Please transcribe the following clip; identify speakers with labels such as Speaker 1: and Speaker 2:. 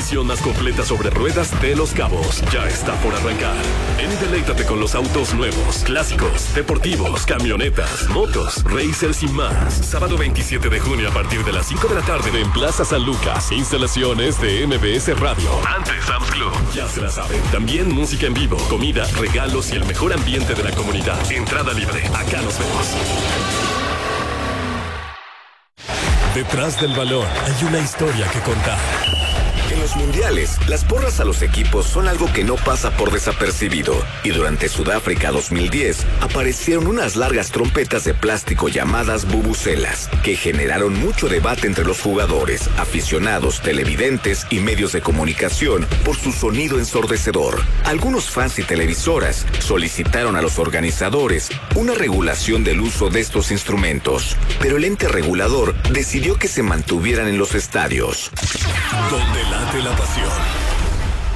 Speaker 1: exhibición más completa sobre ruedas de Los Cabos ya está por arrancar. Ven y deleítate con los autos nuevos, clásicos, deportivos, camionetas, motos, racers y más. Sábado 27 de junio a partir de las 5 de la tarde en Plaza San Lucas. Instalaciones de MBS Radio. Antes Sam's Club. Ya se la saben. También música en vivo, comida, regalos y el mejor ambiente de la comunidad. Entrada libre. Acá nos vemos. Detrás del balón hay una historia que contar.
Speaker 2: En los mundiales, las porras a los equipos son algo que no pasa por desapercibido. Y durante Sudáfrica 2010, aparecieron unas largas trompetas de plástico llamadas vuvuzelas, que generaron mucho debate entre los jugadores, aficionados, televidentes y medios de comunicación por su sonido ensordecedor. Algunos fans y televisoras solicitaron a los organizadores una regulación del uso de estos instrumentos, pero el ente regulador decidió que se mantuvieran en los estadios.
Speaker 1: Donde late la pasión.